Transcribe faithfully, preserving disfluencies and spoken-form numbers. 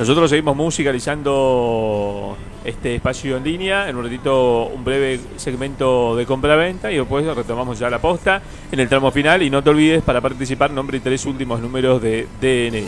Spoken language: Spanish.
Nosotros seguimos musicalizando este espacio en línea. En un ratito un breve segmento de compra-venta y después retomamos ya la posta en el tramo final. Y no te olvides, para participar, nombre y tres últimos números de D N I.